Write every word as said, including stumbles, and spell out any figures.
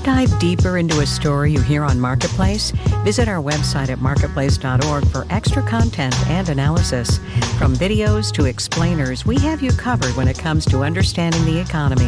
dive deeper into a story you hear on Marketplace? Visit our website at marketplace dot org for extra content and analysis. From videos to explainers, we have you covered when it comes to understanding the economy.